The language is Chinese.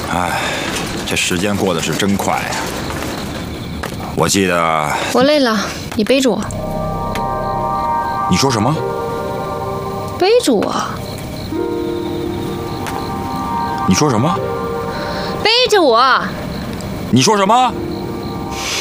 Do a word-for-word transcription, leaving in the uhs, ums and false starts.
哎，这时间过得是真快呀！我记得我累了，你背着我。 你说什么？ 背着我。 你说什么？ 背着我。 你说什么？